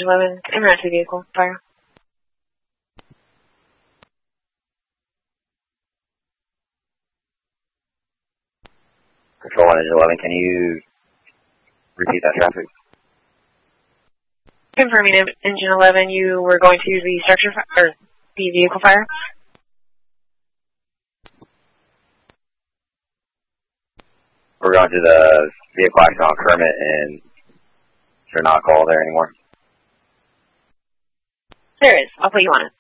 Engine 11, emergency vehicle fire. Control 1, Engine 11, can you repeat that traffic? Confirming Engine 11, you were going to the structure or the vehicle fire? We're going to the vehicle accident on Kermit, and is there not a call there anymore? There is. I'll put you on it.